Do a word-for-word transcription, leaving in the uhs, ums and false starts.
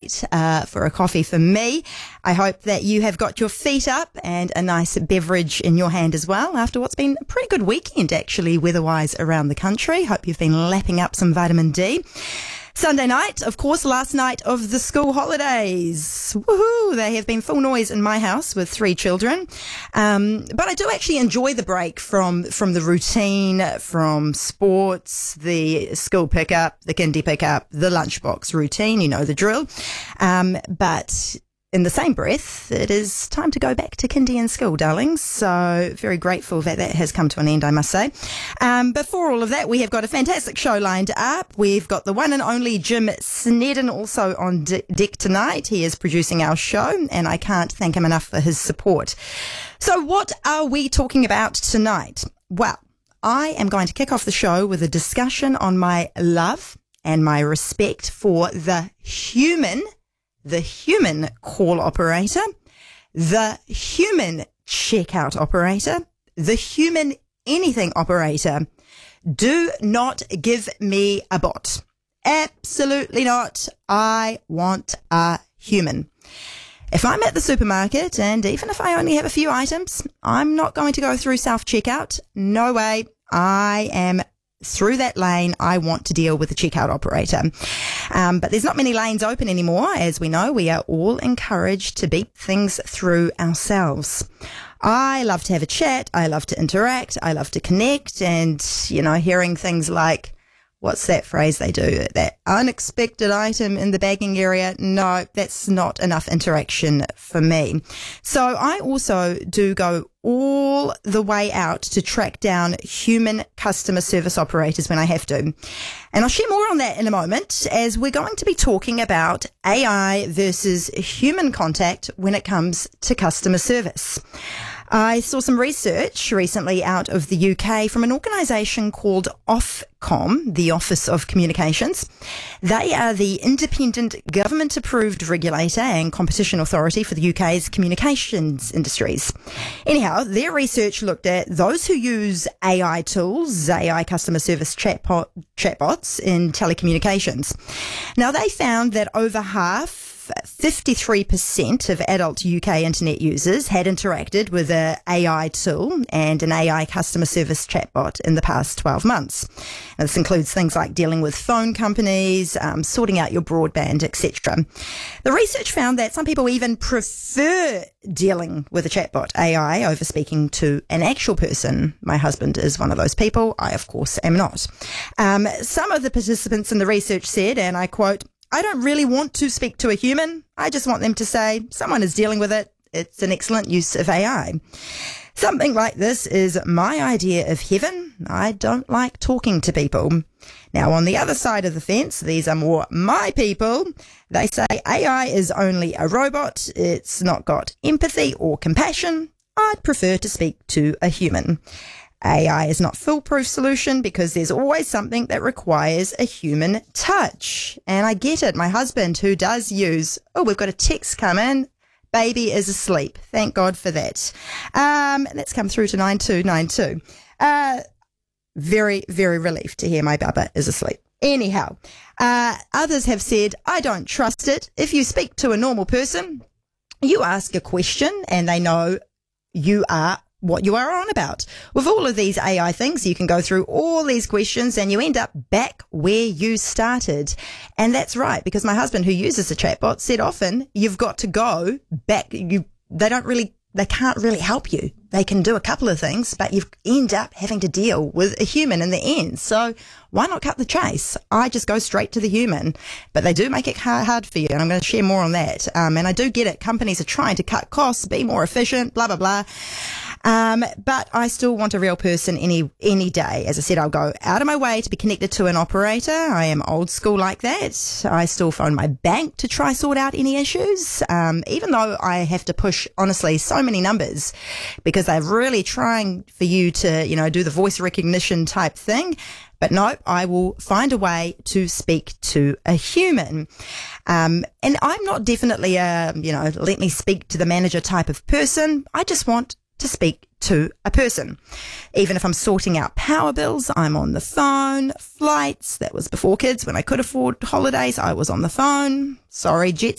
date uh, for a coffee for me. I hope that you have got your feet up and a nice beverage in your hand as well after what's been a pretty good weekend, actually, weather-wise around the country. Hope you've been lapping up some vitamin D. Sunday night, of course, last night of the school holidays. Woohoo! They have been full noise in my house with three children. Um, but I do actually enjoy the break from, from the routine, from sports, the school pickup, the kindy pickup, the lunchbox routine, you know the drill. Um, but in the same breath, it is time to go back to kindy and school, darlings. So very grateful that that has come to an end, I must say. Um, before all of that, we have got a fantastic show lined up. We've got the one and only Jim Snedden also on de- deck tonight. He is producing our show, and I can't thank him enough for his support. So what are we talking about tonight? Well, I am going to kick off the show with a discussion on my love and my respect for the human the human call operator, the human checkout operator, the human anything operator. Do not give me a bot. Absolutely not. I want a human. If I'm at the supermarket, and even if I only have a few items, I'm not going to go through self-checkout. No way. I am through that lane. I want to deal with the checkout operator. Um, but there's not many lanes open anymore. As we know, we are all encouraged to beat things through ourselves. I love to have a chat. I love to interact. I love to connect. And, you know, hearing things like, what's that phrase they do? That unexpected item in the bagging area. No, that's not enough interaction for me. So I also do go all the way out to track down human customer service operators when I have to. And I'll share more on that in a moment, as we're going to be talking about A I versus human contact when it comes to customer service. I saw some research recently out of the U K from an organisation called Ofcom, the Office of Communications. They are the independent government-approved regulator and competition authority for the U K's communications industries. Anyhow, their research looked at those who use A I tools, A I customer service chatbot, chatbots in telecommunications. Now, they found that over half, fifty-three percent of adult U K internet users had interacted with an A I tool and an A I customer service chatbot in the past twelve months. And this includes things like dealing with phone companies, um, sorting out your broadband, et cetera. The research found that some people even prefer dealing with a chatbot A I over speaking to an actual person. My husband is one of those people. I, of course, am not. Um, some of the participants in the research said, and I quote, "I don't really want to speak to a human. I just want them to say, someone is dealing with it. It's an excellent use of A I." Something like this is my idea of heaven. I don't like talking to people. Now, on the other side of the fence, these are more my people. They say A I is only a robot. It's not got empathy or compassion. I'd prefer to speak to a human. A I is not foolproof solution because there's always something that requires a human touch. And I get it. My husband, who does use, oh, we've got a text come in. Baby is asleep. Thank God for that. Um, let's come through to nine two nine two. Uh, very, very relieved to hear my baba is asleep. Anyhow, uh, others have said, I don't trust it. If you speak to a normal person, you ask a question and they know you are what you are on about. With all of these A I things, you can go through all these questions and you end up back where you started. And that's right, because my husband, who uses a chatbot, said often you've got to go back. You, they don't really, they can't really help you. They can do a couple of things, but you end up having to deal with a human in the end. So why not cut the chase? I just go straight to the human, but they do make it hard for you. And I'm going to share more on that. Um, and I do get it. Companies are trying to cut costs, be more efficient, blah, blah, blah. Um, but I still want a real person any, any day. As I said, I'll go out of my way to be connected to an operator. I am old school like that. I still phone my bank to try sort out any issues. Um, even though I have to push, honestly, so many numbers because they're really trying for you to, you know, do the voice recognition type thing. But no, I will find a way to speak to a human. Um, and I'm not definitely a, you know, let me speak to the manager type of person. I just want to speak to a person. Even if I'm sorting out power bills, I'm on the phone. Flights, that was before kids. When I could afford holidays, I was on the phone. Sorry, jet